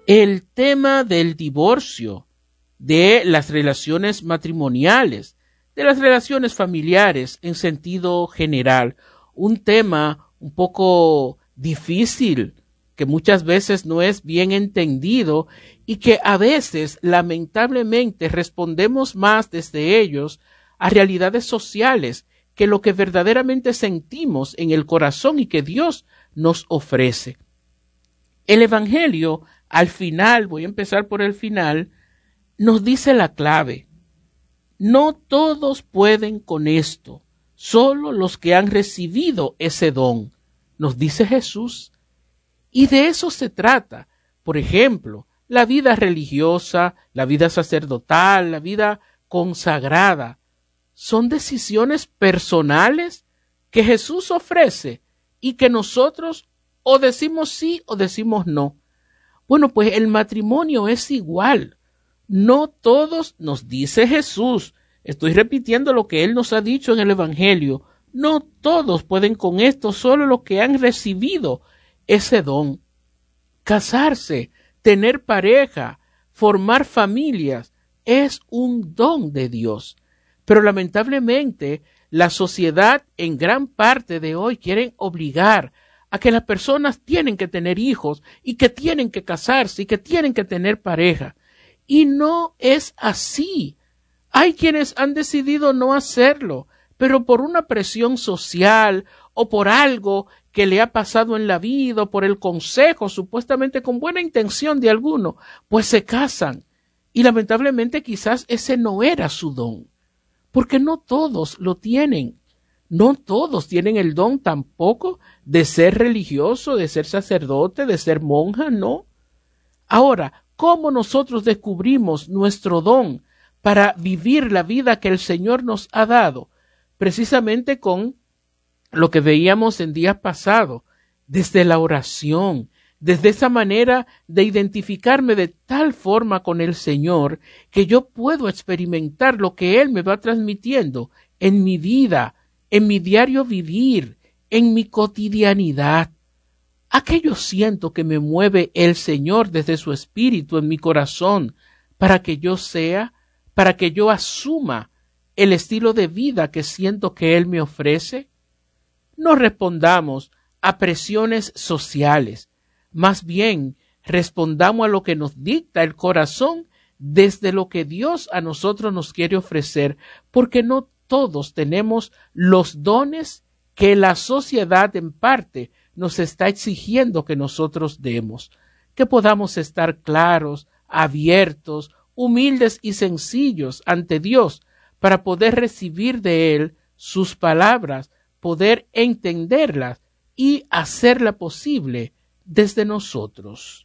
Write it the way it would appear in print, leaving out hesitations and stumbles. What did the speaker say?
El tema del divorcio, de las relaciones matrimoniales, de las relaciones familiares en sentido general, un tema un poco difícil, que muchas veces no es bien entendido y que a veces lamentablemente respondemos más desde ellos a realidades sociales que lo que verdaderamente sentimos en el corazón y que Dios nos ofrece. El Evangelio, al final, voy a empezar por el final, nos dice la clave. No todos pueden con esto, solo los que han recibido ese don, nos dice Jesús. Y de eso se trata. Por ejemplo, la vida religiosa, la vida sacerdotal, la vida consagrada, son decisiones personales que Jesús ofrece y que nosotros o decimos sí o decimos no. Bueno, pues el matrimonio es igual. No todos, nos dice Jesús, estoy repitiendo lo que Él nos ha dicho en el Evangelio, no todos pueden con esto, solo los que han recibido ese don. Casarse, tener pareja, formar familias, es un don de Dios. Pero lamentablemente la sociedad en gran parte de hoy quiere obligar a que las personas tienen que tener hijos y que tienen que casarse y que tienen que tener pareja. Y no es así. Hay quienes han decidido no hacerlo, pero por una presión social o por algo que le ha pasado en la vida o por el consejo, supuestamente con buena intención de alguno, pues se casan. Y lamentablemente quizás ese no era su don, porque no todos lo tienen. No todos tienen el don tampoco de ser religioso, de ser sacerdote, de ser monja, no. Ahora, ¿cómo nosotros descubrimos nuestro don para vivir la vida que el Señor nos ha dado? Precisamente con lo que veíamos en días pasados, desde la oración, desde esa manera de identificarme de tal forma con el Señor que yo puedo experimentar lo que Él me va transmitiendo en mi vida, en mi diario vivir, en mi cotidianidad. Aquello siento que me mueve el Señor desde su Espíritu en mi corazón para que yo sea, para que yo asuma el estilo de vida que siento que Él me ofrece. No respondamos a presiones sociales, más bien respondamos a lo que nos dicta el corazón desde lo que Dios a nosotros nos quiere ofrecer, porque no todos tenemos los dones que la sociedad en parte nos está exigiendo que nosotros demos, que podamos estar claros, abiertos, humildes y sencillos ante Dios para poder recibir de Él sus palabras, poder entenderlas y hacerla posible desde nosotros.